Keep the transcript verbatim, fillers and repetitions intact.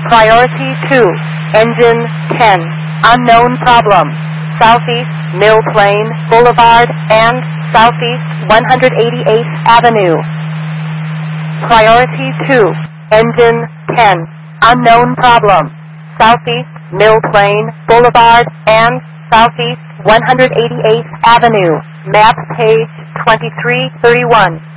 Priority two, engine ten, unknown problem, Southeast Mill Plain Boulevard and Southeast one hundred eighty-eighth Avenue. Priority two, engine ten, unknown problem, Southeast Mill Plain Boulevard and Southeast one hundred eighty-eighth Avenue. Map page twenty-three thirty-one.